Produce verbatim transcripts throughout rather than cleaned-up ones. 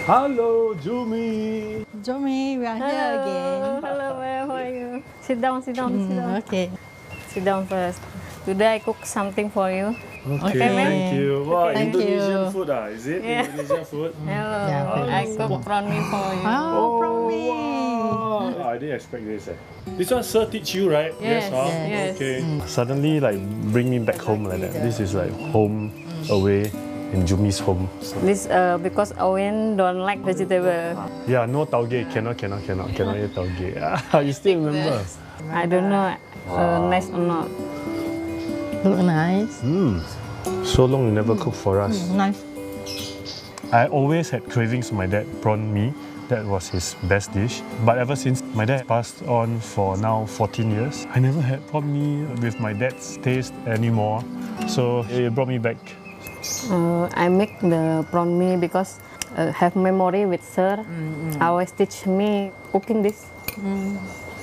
Hello, Jumi. Jumi, we are Hello. here again. Hello, ma'am. How are you? Sit down, sit down, Mm, sit down. okay. Sit down first. Today I cook something for you. Okay, Okay, ma'am. thank you. Wow, Thank Indonesian you. food, ah? Is it? Yeah. Indonesian food? Hello. Yeah, I cook prawn mee for you. Oh, from me. wow. I didn't expect this. Eh. This one Sir teach you, right? Yes, huh? yes. Okay. Suddenly, like, bring me back home like that. This is like home away in Jumi's home. So, This uh, because Owen don't like vegetable. yeah, no tauge. Cannot, cannot, cannot, cannot eat tauge. You still remember? I don't know uh, nice or not. Look nice. Mm. So long you never cooked for us. Nice. I always had cravings for my dad, prawn mee. That was his best dish. But ever since my dad passed on for now fourteen years, I never had prawn mee with my dad's taste anymore. So it brought me back. Uh, I make the prawn mee because uh, have memory with sir. Mm, Always teach me cooking this. Mm.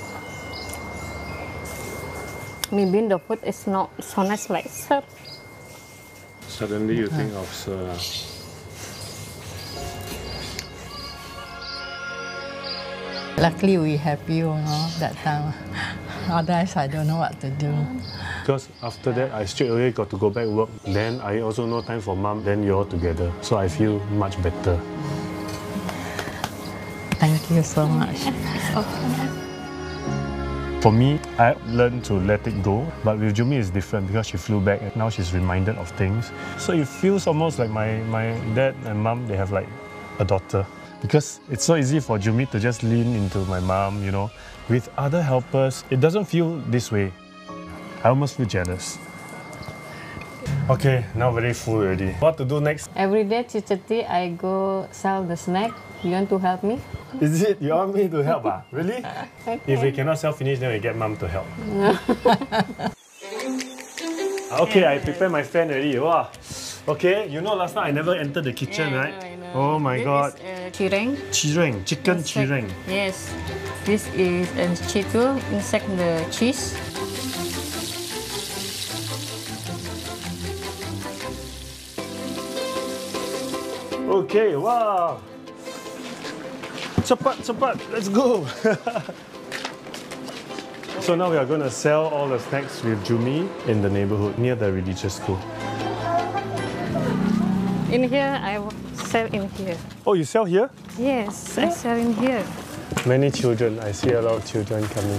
Maybe the food is not so nice like sir. Suddenly you think of Sir. Luckily we have you, no, that time. Otherwise I don't know what to do. Because after that, I straight away got to go back work. Then I also no time for mom. Then you're all together. So I feel much better. Thank you so much. For me, I learned to let it go. But with Jumi, it's different because she flew back and now she's reminded of things. So it feels almost like my, my dad and mom, they have like a daughter. Because it's so easy for Jumi to just lean into my mom, you know. With other helpers, it doesn't feel this way. I almost feel jealous. Okay, now very full already. What to do next? Every day, Ciceti, I go sell the snack. You want to help me? Is it you want me to help? Ah? Really? Okay. If we cannot sell finish, then we get mom to help. Okay, I prepare my fan already. Wow. Okay, you know last time I never entered the kitchen, Yeah, I right? know, I know. Oh my This god. is uh, cireng. Cireng, chicken Insect- cireng. Yes. This is a chitu insect the cheese. Okay, wow. Cepat, cepat, let's go. So now we are going to sell all the snacks with Jumi in the neighborhood near the religious school. In here, I sell in here. Oh, you sell here? Yes, I sell in here. Many children. I see a lot of children coming.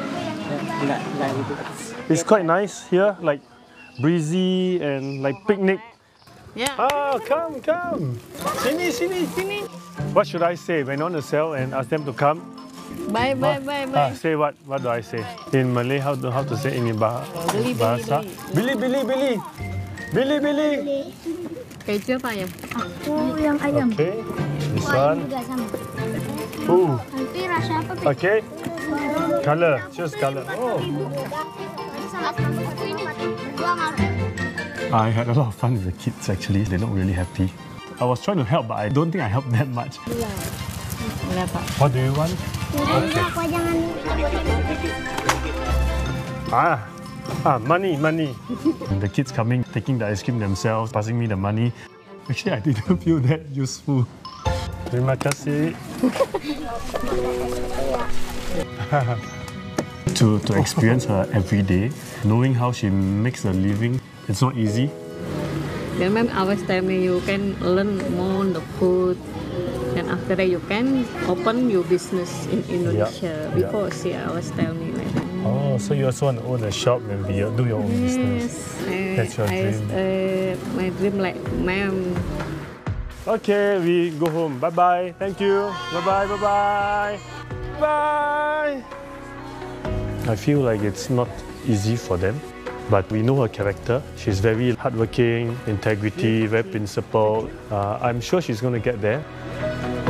It's quite nice here, like breezy and like picnic. Yeah. Ah, come, come. Sini, sini, sini. What should I say when I want to sell and ask them to come? Bye, bye, bye, Ah, bye. say what? What do I say? In Malay, how do how to say in bah Bili, bili, bahasa? Bili, bili, bili. Bili, bili. Keju apa ya? Aku yang ayam. Okay. This Ayam one. juga sama. Ooh. Nanti rasa apa? Pe? Okay. Color. Choose color. Oh. Aku ini dua ngambil. I had a lot of fun with the kids actually. They're not really happy. I was trying to help, but I don't think I helped that much. Berapa? What do you want? Okay. Aku jangan. Ah, ah, money, money. And the kids coming, taking the ice cream themselves, passing me the money. Actually, I didn't feel that useful. Terima kasih. to, to experience her every day, knowing how she makes a living, it's not easy. Then ma'am always tell me you can learn more on the food. And after that you can open your business in Indonesia. Yeah, Before she always tell me like that. Oh, so you also want to own a shop and be, do your own business. Yes, That's your I, dream. Uh, my dream like ma'am. Okay, we go home. Bye-bye. Thank you. Bye-bye, bye-bye. Bye. I feel like it's not easy for them, but we know her character. She's very hardworking, integrity, very principled. Uh, I'm sure she's going to get there.